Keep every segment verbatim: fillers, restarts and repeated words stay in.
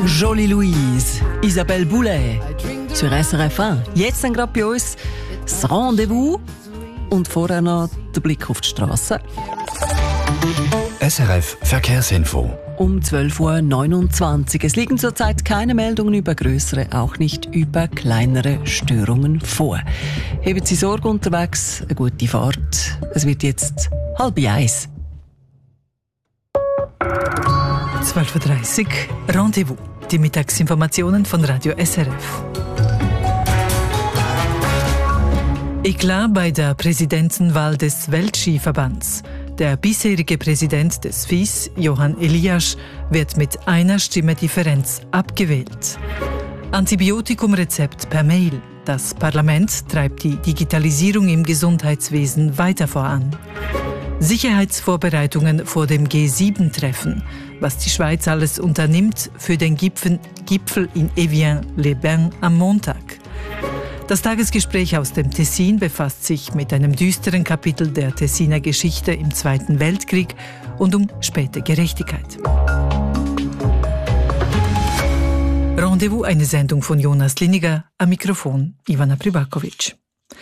Jolie Louise, Isabelle Boulay, sur S R F eins. Jetzt dann gerade bei uns das Rendezvous und vorher noch der Blick auf die Straße. S R F Verkehrsinfo. Um zwölf Uhr neunundzwanzig. Es liegen zurzeit keine Meldungen über größere, auch nicht über kleinere Störungen vor. Heben Sie Sorge unterwegs, eine gute Fahrt. Es wird jetzt halb eins. zwölf Uhr dreißig, Rendezvous. Die Mittagsinformationen von Radio S R F. Eklat bei der Präsidentenwahl des Weltskiverbands. Der bisherige Präsident des F I S, Johann Eliasch, wird mit einer Stimme Differenz abgewählt. Antibiotikumrezept per Mail. Das Parlament treibt die Digitalisierung im Gesundheitswesen weiter voran. Sicherheitsvorbereitungen vor dem G sieben Treffen. Was die Schweiz alles unternimmt für den Gipfel, Gipfel in Evian-les-Bains am Montag. Das Tagesgespräch aus dem Tessin befasst sich mit einem düsteren Kapitel der Tessiner Geschichte im Zweiten Weltkrieg und um späte Gerechtigkeit. Rendezvous, eine Sendung von Jonas Liniger, am Mikrofon Ivana Pribakovic.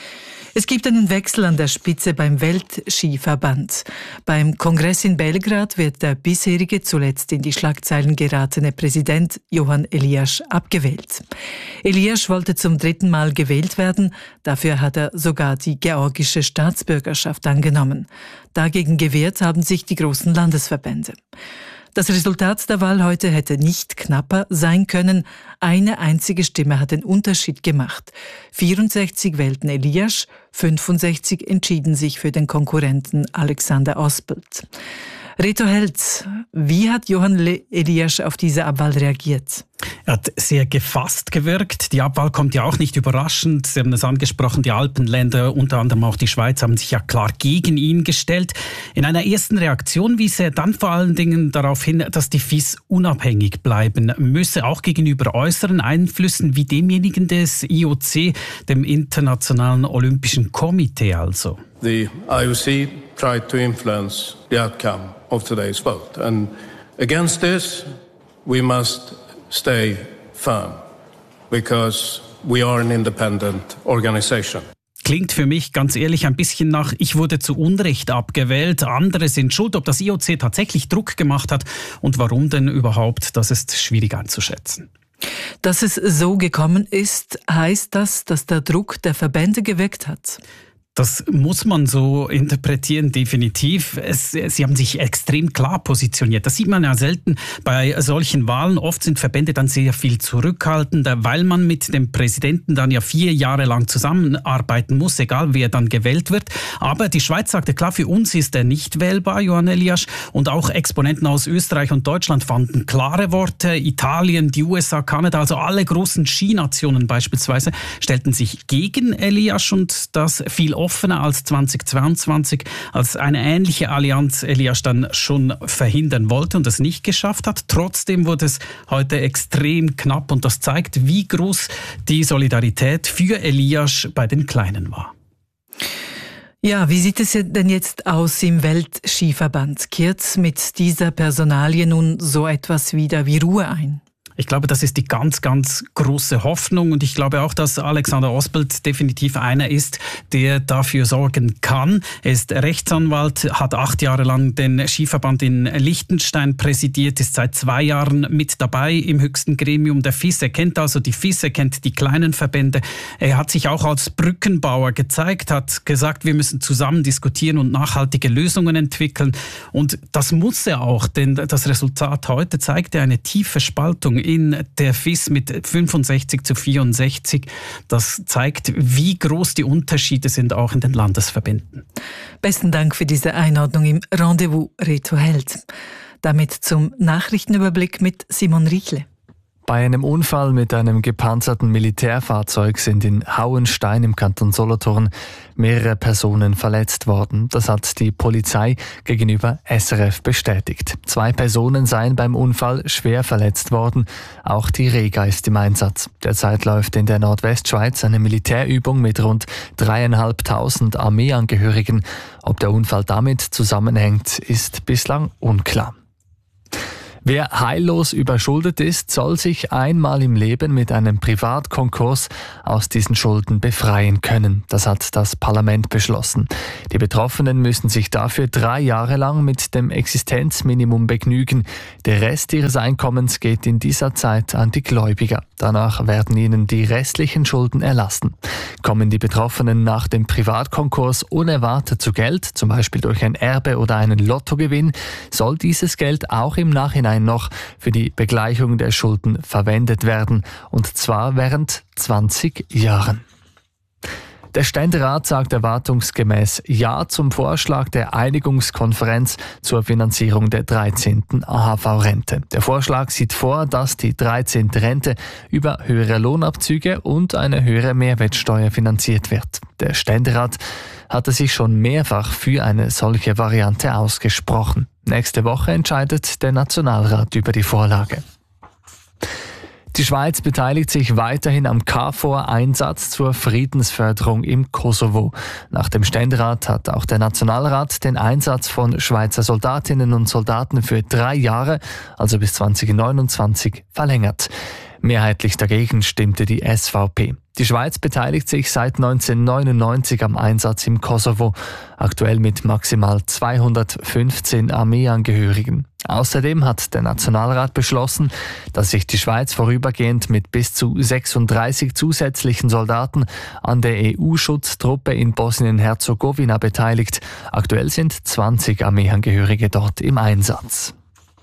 Es gibt einen Wechsel an der Spitze beim Weltskiverband. Beim Kongress in Belgrad wird der bisherige, zuletzt in die Schlagzeilen geratene Präsident Johann Eliasch abgewählt. Eliasch wollte zum dritten Mal gewählt werden, dafür hat er sogar die georgische Staatsbürgerschaft angenommen. Dagegen gewehrt haben sich die großen Landesverbände. Das Resultat der Wahl heute hätte nicht knapper sein können. Eine einzige Stimme hat den Unterschied gemacht. vierundsechzig wählten Eliasch, fünfundsechzig entschieden sich für den Konkurrenten Alexander Ospelt. Reto Held, wie hat Johann Eliasch auf diese Abwahl reagiert? Er hat sehr gefasst gewirkt. Die Abwahl kommt ja auch nicht überraschend. Sie haben es angesprochen, die Alpenländer, unter anderem auch die Schweiz, haben sich ja klar gegen ihn gestellt. In einer ersten Reaktion wies er dann vor allen Dingen darauf hin, dass die F I S unabhängig bleiben müsse, auch gegenüber äußeren Einflüssen wie demjenigen des I O C, dem Internationalen Olympischen Komitee also. The I O C tried to influence the outcome of today's vote. And against this, we must stay firm, because we are an independent organization. Klingt für mich ganz ehrlich ein bisschen nach, ich wurde zu Unrecht abgewählt, andere sind schuld. Ob das I O C tatsächlich Druck gemacht hat und warum denn überhaupt, das ist schwierig einzuschätzen. Dass es so gekommen ist, heißt das, dass der Druck der Verbände gewirkt hat? Das muss man so interpretieren, definitiv. Es, sie haben sich extrem klar positioniert. Das sieht man ja selten bei solchen Wahlen. Oft sind Verbände dann sehr viel zurückhaltender, weil man mit dem Präsidenten dann ja vier Jahre lang zusammenarbeiten muss, egal wer dann gewählt wird. Aber die Schweiz sagte klar, für uns ist er nicht wählbar, Johann Eliasch. Und auch Exponenten aus Österreich und Deutschland fanden klare Worte. Italien, die U S A, Kanada, also alle großen Skinationen beispielsweise, stellten sich gegen Eliasch und das fiel offener als zweitausendzweiundzwanzig, als eine ähnliche Allianz Eliasch dann schon verhindern wollte und es nicht geschafft hat. Trotzdem wurde es heute extrem knapp und das zeigt, wie groß die Solidarität für Eliasch bei den Kleinen war. Ja, wie sieht es denn jetzt aus im Weltskiverband? Kehrt mit dieser Personalie nun so etwas wieder wie Ruhe ein? Ich glaube, das ist die ganz, ganz große Hoffnung und ich glaube auch, dass Alexander Ospelt definitiv einer ist, der dafür sorgen kann. Er ist Rechtsanwalt, hat acht Jahre lang den Skiverband in Liechtenstein präsidiert, ist seit zwei Jahren mit dabei im höchsten Gremium der F I S. Er kennt also die F I S, er kennt die kleinen Verbände. Er hat sich auch als Brückenbauer gezeigt, hat gesagt, wir müssen zusammen diskutieren und nachhaltige Lösungen entwickeln. Und das muss er auch, denn das Resultat heute zeigt ja eine tiefe Spaltung in der F I S mit fünfundsechzig zu vierundsechzig. Das zeigt, wie groß die Unterschiede sind, auch in den Landesverbänden. Besten Dank für diese Einordnung im Rendezvous, Reto Held. Damit zum Nachrichtenüberblick mit Simon Riechle. Bei einem Unfall mit einem gepanzerten Militärfahrzeug sind in Hauenstein im Kanton Solothurn mehrere Personen verletzt worden. Das hat die Polizei gegenüber S R F bestätigt. Zwei Personen seien beim Unfall schwer verletzt worden. Auch die Rega ist im Einsatz. Derzeit läuft in der Nordwestschweiz eine Militärübung mit rund dreieinhalbtausend Armeeangehörigen. Ob der Unfall damit zusammenhängt, ist bislang unklar. Wer heillos überschuldet ist, soll sich einmal im Leben mit einem Privatkonkurs aus diesen Schulden befreien können. Das hat das Parlament beschlossen. Die Betroffenen müssen sich dafür drei Jahre lang mit dem Existenzminimum begnügen. Der Rest ihres Einkommens geht in dieser Zeit an die Gläubiger. Danach werden ihnen die restlichen Schulden erlassen. Kommen die Betroffenen nach dem Privatkonkurs unerwartet zu Geld, zum Beispiel durch ein Erbe oder einen Lottogewinn, soll dieses Geld auch im Nachhinein noch für die Begleichung der Schulden verwendet werden, und zwar während zwanzig Jahren. Der Ständerat sagt erwartungsgemäß Ja zum Vorschlag der Einigungskonferenz zur Finanzierung der dreizehnten A H V-Rente. Der Vorschlag sieht vor, dass die dreizehnte Rente über höhere Lohnabzüge und eine höhere Mehrwertsteuer finanziert wird. Der Ständerat hatte sich schon mehrfach für eine solche Variante ausgesprochen. Nächste Woche entscheidet der Nationalrat über die Vorlage. Die Schweiz beteiligt sich weiterhin am KFOR-Einsatz zur Friedensförderung im Kosovo. Nach dem Ständerat hat auch der Nationalrat den Einsatz von Schweizer Soldatinnen und Soldaten für drei Jahre, also bis zwanzig neunundzwanzig, verlängert. Mehrheitlich dagegen stimmte die S V P. Die Schweiz beteiligt sich seit neunzehnhundertneunundneunzig am Einsatz im Kosovo, aktuell mit maximal zweihundertfünfzehn Armeeangehörigen. Außerdem hat der Nationalrat beschlossen, dass sich die Schweiz vorübergehend mit bis zu sechsunddreißig zusätzlichen Soldaten an der E U-Schutztruppe in Bosnien-Herzegowina beteiligt. Aktuell sind zwanzig Armeeangehörige dort im Einsatz.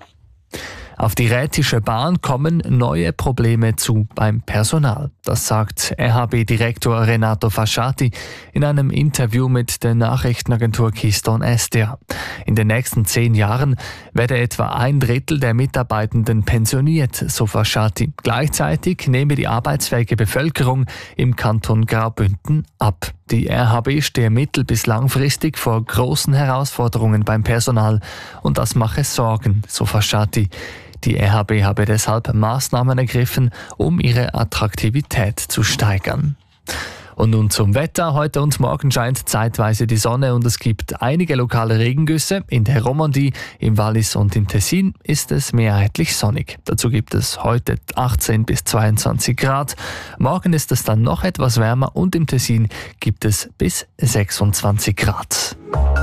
Auf die Rätische Bahn kommen neue Probleme zu beim Personal. Das sagt R H B-Direktor Renato Fasciati in einem Interview mit der Nachrichtenagentur Keystone S D A. In den nächsten zehn Jahren werde etwa ein Drittel der Mitarbeitenden pensioniert, so Fasciati. Gleichzeitig nehme die arbeitsfähige Bevölkerung im Kanton Graubünden ab. Die R H B stehe mittel- bis langfristig vor großen Herausforderungen beim Personal und das mache Sorgen, so Fasciati. Die R H B habe deshalb Maßnahmen ergriffen, um ihre Attraktivität zu steigern. Und nun zum Wetter. Heute und morgen scheint zeitweise die Sonne und es gibt einige lokale Regengüsse. In der Romandie, im Wallis und im Tessin ist es mehrheitlich sonnig. Dazu gibt es heute achtzehn bis zweiundzwanzig Grad. Morgen ist es dann noch etwas wärmer und im Tessin gibt es bis sechsundzwanzig Grad.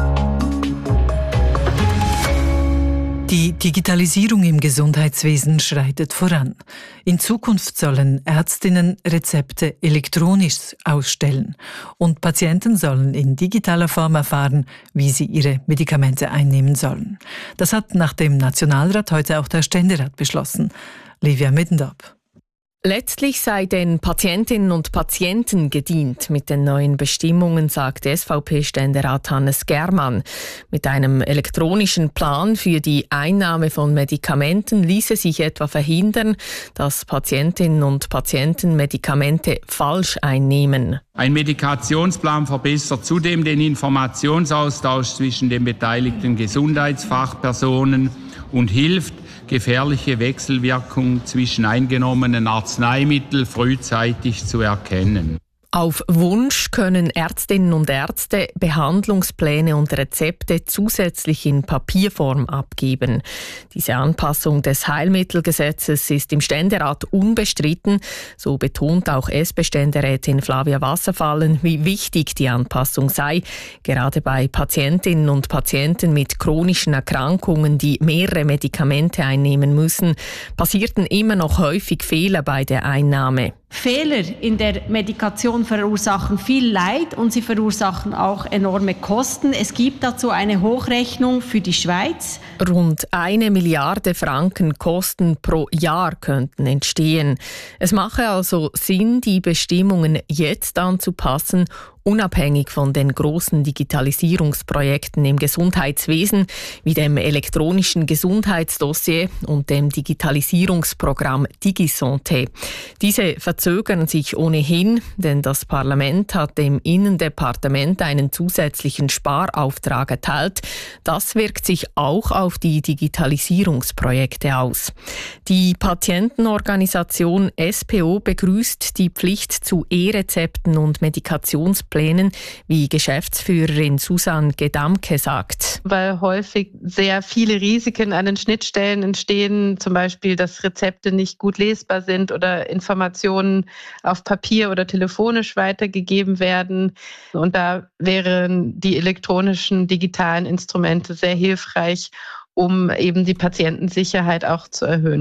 Die Digitalisierung im Gesundheitswesen schreitet voran. In Zukunft sollen Ärztinnen Rezepte elektronisch ausstellen und Patienten sollen in digitaler Form erfahren, wie sie ihre Medikamente einnehmen sollen. Das hat nach dem Nationalrat heute auch der Ständerat beschlossen. Livia Middendorp. Letztlich sei den Patientinnen und Patienten gedient mit den neuen Bestimmungen, sagt S V P-Ständerat Hannes Germann. Mit einem elektronischen Plan für die Einnahme von Medikamenten ließe sich etwa verhindern, dass Patientinnen und Patienten Medikamente falsch einnehmen. Ein Medikationsplan verbessert zudem den Informationsaustausch zwischen den beteiligten Gesundheitsfachpersonen und hilft, gefährliche Wechselwirkungen zwischen eingenommenen Arzneimitteln frühzeitig zu erkennen. Auf Wunsch können Ärztinnen und Ärzte Behandlungspläne und Rezepte zusätzlich in Papierform abgeben. Diese Anpassung des Heilmittelgesetzes ist im Ständerat unbestritten. So betont auch S P-Ständerätin Flavia Wasserfallen, wie wichtig die Anpassung sei. Gerade bei Patientinnen und Patienten mit chronischen Erkrankungen, die mehrere Medikamente einnehmen müssen, passierten immer noch häufig Fehler bei der Einnahme. Fehler in der Medikation verursachen viel Leid und sie verursachen auch enorme Kosten. Es gibt dazu eine Hochrechnung für die Schweiz. Rund eine Milliarde Franken Kosten pro Jahr könnten entstehen. Es mache also Sinn, die Bestimmungen jetzt anzupassen, unabhängig von den großen Digitalisierungsprojekten im Gesundheitswesen wie dem elektronischen Gesundheitsdossier und dem Digitalisierungsprogramm DigiSanté. Diese verzögern sich ohnehin, denn das Parlament hat dem Innendepartement einen zusätzlichen Sparauftrag erteilt. Das wirkt sich auch auf die Digitalisierungsprojekte aus. Die Patientenorganisation S P O begrüßt die Pflicht zu E-Rezepten und Medikationsplänen Lehrplänen, wie Geschäftsführerin Susanne Gedamke sagt. Weil häufig sehr viele Risiken an den Schnittstellen entstehen, zum Beispiel, dass Rezepte nicht gut lesbar sind oder Informationen auf Papier oder telefonisch weitergegeben werden. Und da wären die elektronischen, digitalen Instrumente sehr hilfreich, um eben die Patientensicherheit auch zu erhöhen.